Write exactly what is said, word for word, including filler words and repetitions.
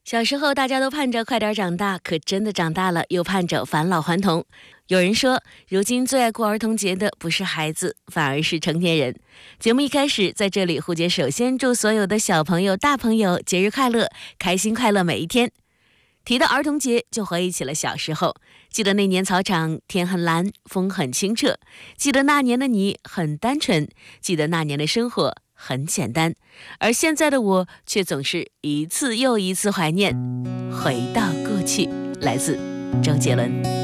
小时候大家都盼着快点长大，可真的长大了又盼着返老还童。有人说，如今最爱过儿童节的不是孩子，反而是成年人。节目一开始，在这里胡姐首先祝所有的小朋友大朋友节日快乐，开心快乐每一天。提到儿童节，就回忆起了小时候，记得那年操场天很蓝，风很清澈，记得那年的你很单纯，记得那年的生活很简单。而现在的我却总是一次又一次怀念。回到过去，来自周杰伦。